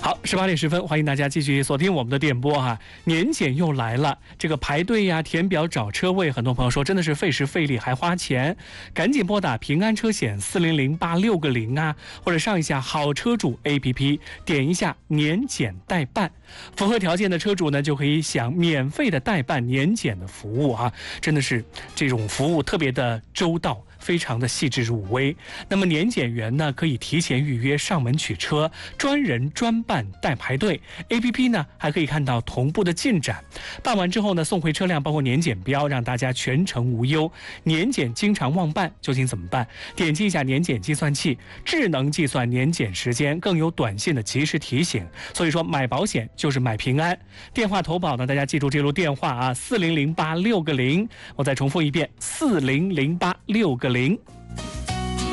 好，18点10分，欢迎大家继续锁定我们的电波哈。年检又来了，这个排队呀、填表找车位，很多朋友说真的是费时费力还花钱，赶紧拨打平安车险400860啊，或者上一下好车主 APP， 点一下年检代办，符合条件的车主呢就可以享免费的代办年检的服务啊，真的是这种服务特别的周到。非常的细致入微。那么年检员呢，可以提前预约上门取车，专人专办代排队。APP 呢还可以看到同步的进展。办完之后呢，送回车辆包括年检标，让大家全程无忧。年检经常忘办，究竟怎么办？点击一下年检计算器，智能计算年检时间，更有短信的及时提醒。所以说买保险就是买平安。电话投保呢，大家记住这路电话啊，400860，我再重复一遍，400860。